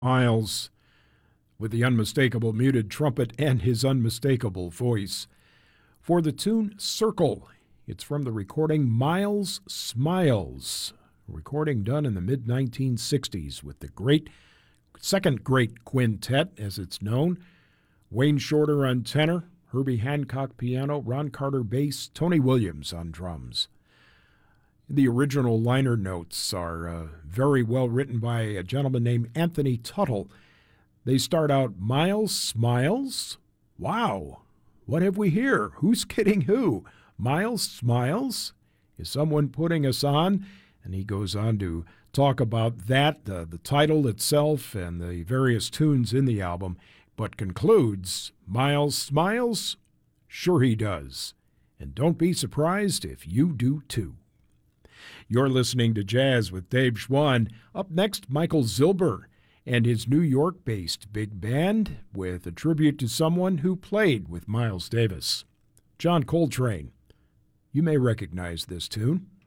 Miles, with the unmistakable muted trumpet and his unmistakable voice. For the tune Circle, it's from the recording Miles Smiles, a recording done in the mid-1960s with the second great quintet, as it's known. Wayne Shorter on tenor, Herbie Hancock piano, Ron Carter bass, Tony Williams on drums. The original liner notes are very well written by a gentleman named Anthony Tuttle. They start out, Miles Smiles? Wow, what have we here? Who's kidding who? Miles Smiles? Is someone putting us on? And he goes on to talk about that, the title itself, and the various tunes in the album, but concludes, Miles Smiles? Sure he does. And don't be surprised if you do too. You're listening to Jazz with Dave Schwann. Up next, Michael Zilber and his New York-based big band with a tribute to someone who played with Miles Davis. John Coltrane. You may recognize this tune.